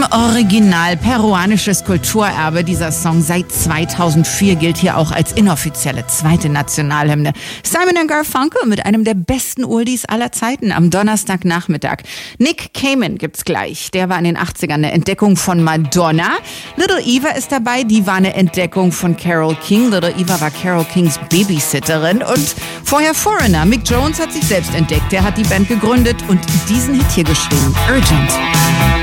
Original peruanisches Kulturerbe. Dieser Song seit 2004 gilt hier auch als inoffizielle zweite Nationalhymne. Simon & Garfunkel mit einem der besten Oldies aller Zeiten am Donnerstagnachmittag. Nick Cayman gibt's gleich. Der war in den 80ern eine Entdeckung von Madonna. Little Eva ist dabei. Die war eine Entdeckung von Carole King. Little Eva war Carole Kings Babysitterin. Und vorher Foreigner. Mick Jones hat sich selbst entdeckt. Der hat die Band gegründet und diesen Hit hier geschrieben. Urgent.